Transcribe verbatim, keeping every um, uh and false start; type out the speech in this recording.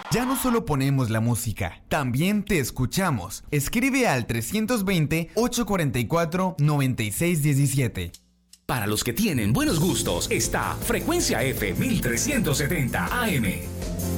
Ya no solo ponemos la música, también te escuchamos. Escribe al trescientos veinte, ochocientos cuarenta y cuatro, noventa y seis diecisiete. Para los que tienen buenos gustos, está Frecuencia F mil trescientos setenta A M.